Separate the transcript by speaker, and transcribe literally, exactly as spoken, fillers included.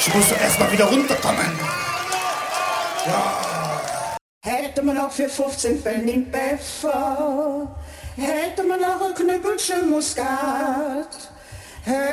Speaker 1: Ich muss doch erst mal wieder runterkommen. Ja.
Speaker 2: Hätte man auch für fünfzehn Pfennig Pfeffer, hätte man auch ein Knüppelchen Muskat.